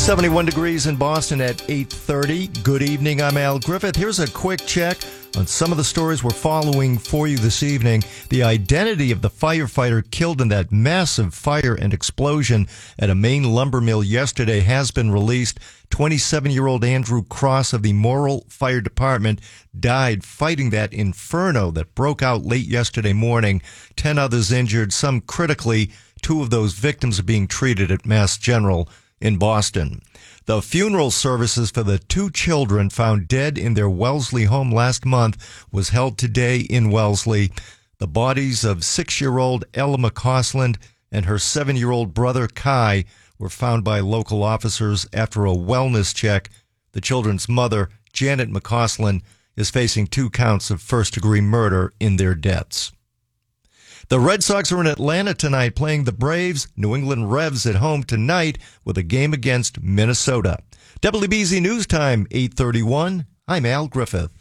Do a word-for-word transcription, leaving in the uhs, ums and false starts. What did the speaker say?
seventy-one degrees in Boston at eight thirty. Good evening, I'm Al Griffith. Here's a quick check on some of the stories we're following for you this evening. The identity of the firefighter killed in that massive fire and explosion at a Maine lumber mill yesterday has been released. twenty-seven-year-old Andrew Cross of the Morrill Fire Department died fighting that inferno that broke out late yesterday morning. Ten others injured, some critically. Two of those victims are being treated at Mass General in Boston. The funeral services for the two children found dead in their Wellesley home last month was held today in Wellesley. The bodies of six-year-old Ella McCausland and her seven-year-old brother Kai were found by local officers after a wellness check. The children's mother, Janet McCausland, is facing two counts of first-degree murder in their deaths. The Red Sox are in Atlanta tonight playing the Braves. New England Revs at home tonight with a game against Minnesota. W B Z News Time, eight thirty-one. I'm Al Griffith.